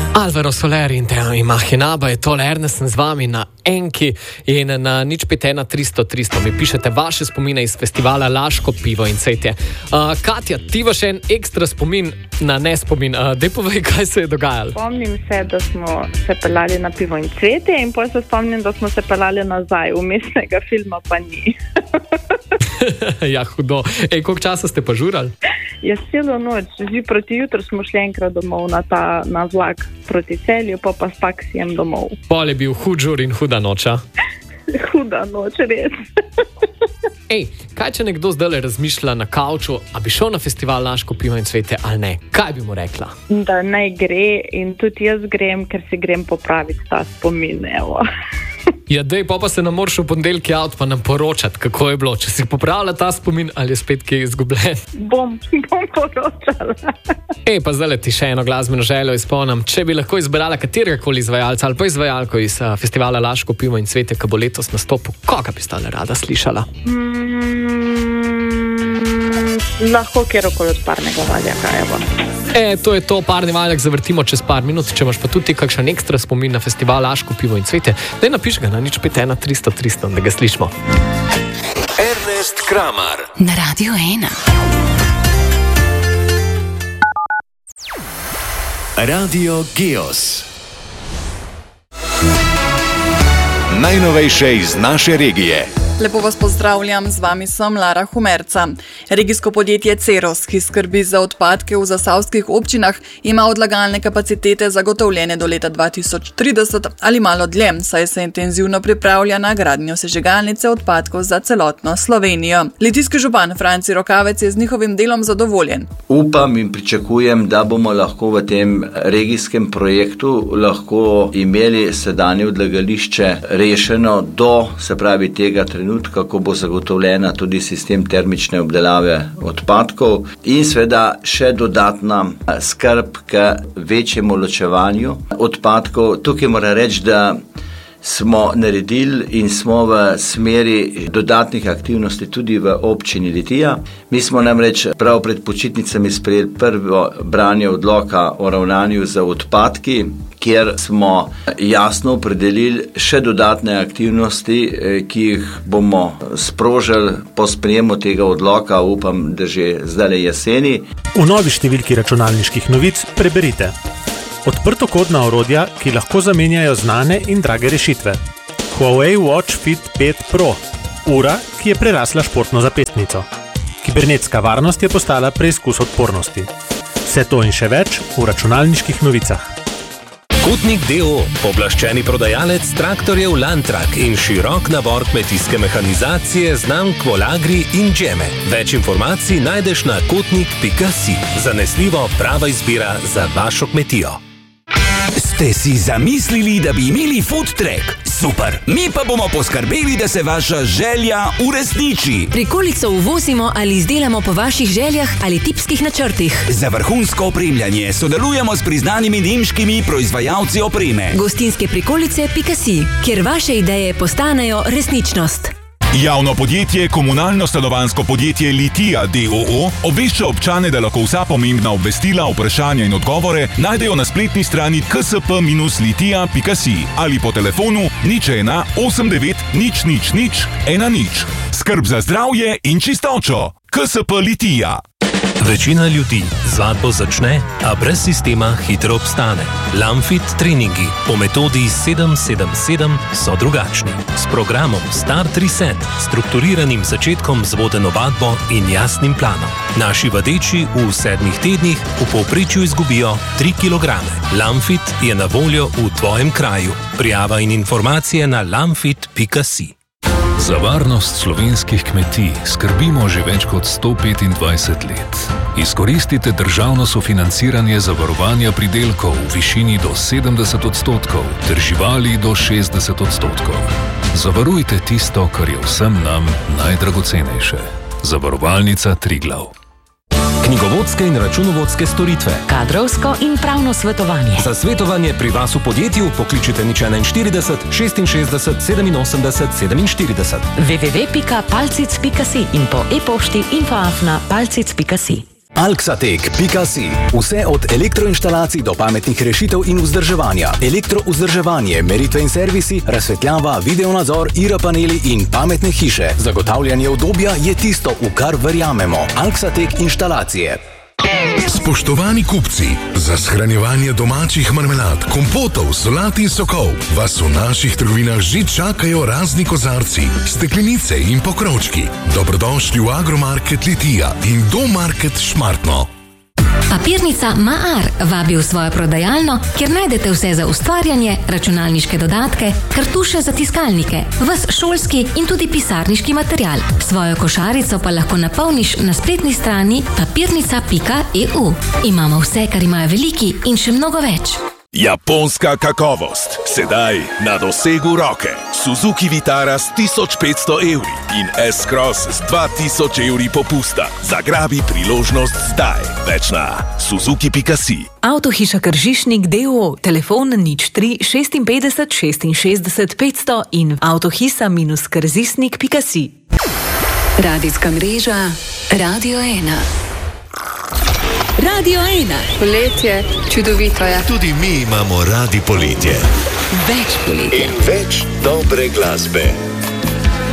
Alvaro Soler in Mahinaba je tole, Ernest sem z vami na Enki in na 051 300 300 mi pišete vaše spomine iz festivala Laško pivo in cvetje. Katja, ti imaš en ekstra spomin na nespomin. Dej povej, kaj se je dogajalo. Spomnim se, da smo se peljali na pivo in cvetje in potem se spomnim, da smo se peljali nazaj. Vmesnega filma pa ni. Ja, hudo. Koliko časa ste pa žurali? Ja, celo noč. Že proti jutru smo šli enkrat domov na vlak proti Celju, pa s taksijem domov. Pol je bil hud žur in huda noča. Huda noč, res. Kaj če nekdo zdaj razmišlja na kavču, a bi šel na festival Laško pivo in cvetje ali ne? Kaj bi mu rekla? Da naj gre in tudi jaz grem, ker si grem popraviti ta spomin, evo. Ja, dej, pa se nam moraš v ponedeljek javiti pa nam poročati, kako je bilo. Če si popravila ta spomin ali je spet kje izgubljen? Bom poročala. Pa zdaj ti še eno glasbeno željo izpolnim. Če bi lahko izbrala kateregakoli izvajalca ali pa izvajalko iz festivala Laško pivo in cvetje, ki bo letos nastopil, koga bi stale rada slišala? Lahko kjerokoli od Parnega valjaka, evo. To je to, Parni valjak zavrtimo čez par minut. Če imaš pa tudi kakšen ekstra spomin na festival Laško pivo in cvetje, daj napiš ga na 051 300 300, da ga slišimo. Ernest Kramar na Radio 1. Radio Geos. Najnovejše iz naše regije. Lepo vas pozdravljam, z vami sem Lara Humerca. Regijsko podjetje Ceros, ki skrbi za odpadke v zasavskih občinah, ima odlagalne kapacitete zagotovljene do leta 2030 ali malo dlje, saj se intenzivno pripravlja na gradnjo sežigalnice odpadkov za celotno Slovenijo. Litijski župan Franci Rokavec je z njihovim delom zadovoljen. Upam in pričakujem, da bomo lahko v tem regijskem projektu lahko imeli sedanje odlagališče rešeno do, se pravi, tega trenutka, kako bo zagotovljena tudi sistem termične obdelave odpadkov in seveda še dodatna skrb k večjemu ločevanju odpadkov. Tukaj moram reči, da smo naredili in smo v smeri dodatnih aktivnosti tudi v občini Litija. Mi smo namreč prav pred počitnicami sprejeli prvo branje odloka o ravnanju z odpadki, kjer smo jasno opredelili še dodatne aktivnosti, ki jih bomo sprožili po sprejemu tega odloka, upam, da že zdaj jeseni. V novi številki računalniških novic preberite: odprtokodna orodja, ki lahko zamenjajo znane in drage rešitve. Huawei Watch Fit 5 Pro. Ura, ki je prerasla športno zapestnico. Kibernetska varnost je postala preizkus odpornosti. Vse to in še več v računalniških novicah. Kotnik d.o., pooblaščeni prodajalec traktorjev Landtrak in širok nabor kmetijske mehanizacije znamk Volagri in Džeme. Več informacij najdeš na kotnik.si. Zanesljivo prava izbira za vašo kmetijo. Ste si zamislili, da bi imeli food track? Super! Mi pa bomo poskrbeli, da se vaša želja uresniči. Prikolico uvozimo ali izdelamo po vaših željah ali tipskih načrtih. Za vrhunsko opremljanje sodelujemo s priznanimi nemškimi proizvajalci opreme. Gostinske prikolice.si, kjer vaše ideje postanejo resničnost. Javno podjetje Komunalno stanovanjsko podjetje Litija d.o.o. obvešča občane, da lahko vsa pomembna obvestila, vprašanja in odgovore najdejo na spletni strani ksp-litija.si ali po telefonu 01 89 000 10. Skrb za zdravje in čistočo. KSP Litija. Večina ljudi vadbo začne, a brez sistema hitro obstane. Lamfit treningi po metodi 777 so drugačni. S programom Start Reset, strukturiranim začetkom z vodeno vadbo in jasnim planom. Naši vadeči v 7 tednih v povprečju izgubijo 3 kg. Lamfit je na voljo v tvojem kraju. Prijava in informacije na lamfit.si. Za varnost slovenskih kmetij skrbimo že več kot 125 let. Izkoristite državno sofinanciranje zavarovanja pridelkov v višini do 70% ter živali do 60%. Zavarujte tisto, kar je vsem nam najdragocenejše. Zavarovalnica Triglav. Knjigovodske in računovodske storitve. Kadrovsko in pravno svetovanje. Za svetovanje pri vas v podjetju pokličite 041 66 87 47. www.palcic.si in po e-pošti info@palcic.si. Alxatec.si. Vse od elektroinštalacij do pametnih rešitev in vzdrževanja. Elektrovzdrževanje, meritve in servisi, razsvetljava, videonadzor, IR paneli in pametne hiše. Zagotavljanje udobja je tisto, v kar verjamemo. Alxatec inštalacije. Spoštovani kupci, za shranjevanje domačih marmelad, kompotov, solat in sokov vas v naših trgovinah že čakajo razni kozarci, steklenice in pokrovčki. Dobrodošli v Agromarket Litija in Domarket Šmartno. Papirnica Maar vabi v svojo prodajalno, kjer najdete vse za ustvarjanje, računalniške dodatke, kartuše za tiskalnike, ves šolski in tudi pisarniški material. Svojo košarico pa lahko napolniš na spletni strani papirnica.eu. Imamo vse, kar imajo veliki in še mnogo več. Japonska kakovost, sedaj na dosegu roke. Suzuki Vitara s 1500 evri in S-Cross s 2000 evri popusta. Zagrabi priložnost zdaj. Več na suzuki.si. Avtohiša Kržišnik d.o.o. Telefon 03 56 66 500 in avtohisa-krzisnik.si. Radijska mreža Radio 1. Radio 1. Poletje, čudovito je. Tudi mi imamo radi poletje. Več poletja. In več dobre glasbe.